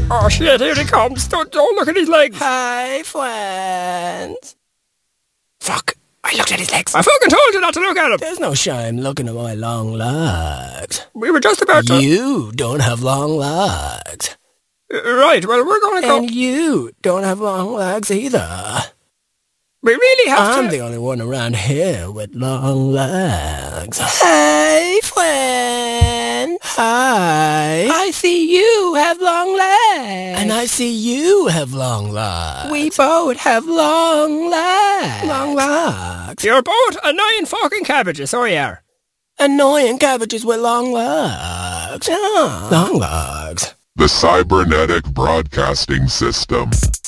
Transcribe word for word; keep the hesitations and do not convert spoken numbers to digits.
Oh shit, here he comes. Don't, don't look at his legs. Hi, friends. Fuck, I looked at his legs. I fucking told you not to look at him. There's no shame looking at my long legs. We were just about to... You don't have long legs. Uh, right, well, we're going to go... And you don't have long legs either. We really have I'm to... the only one around here with long legs. Hey, friend. Hi. I see you have long legs. And I see you have long legs. We both have long legs. Long legs. You're both annoying fucking cabbages, so you are. Annoying cabbages with long legs. Yeah. Long legs. The Cybernetic Broadcasting System.